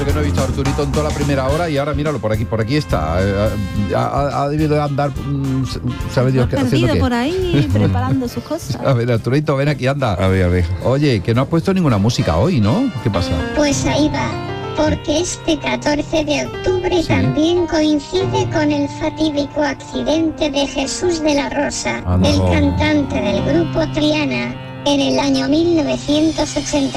que no he visto a Arturito en toda la primera hora y ahora míralo, por aquí está. Ha debido de andar, ¿sabe Dios qué haciendo qué? Por ahí preparando sus cosas. A ver, Arturito, ven aquí, anda. A ver. Oye, que no has puesto ninguna música hoy, ¿no? ¿Qué pasa? Pues ahí va, porque este 14 de octubre también coincide con el fatídico accidente de Jesús de la Rosa, el cantante del grupo Triana, en el año 1986.